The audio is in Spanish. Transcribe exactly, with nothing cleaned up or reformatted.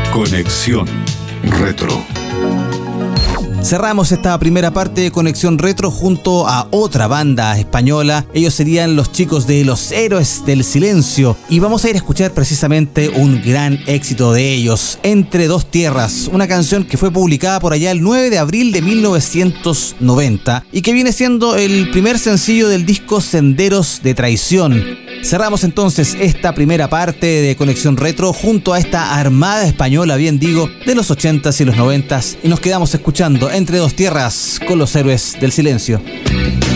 Conexión Retro. Cerramos esta primera parte de Conexión Retro junto a otra banda española. Ellos serían los chicos de Los Héroes del Silencio. Y vamos a ir a escuchar precisamente un gran éxito de ellos, Entre Dos Tierras. Una canción que fue publicada por allá el nueve de abril de mil novecientos noventa y que viene siendo el primer sencillo del disco Senderos de Traición. Cerramos entonces esta primera parte de Conexión Retro junto a esta armada española, bien digo, de los ochentas y los noventas, y nos quedamos escuchando Entre Dos Tierras con Los Héroes del Silencio.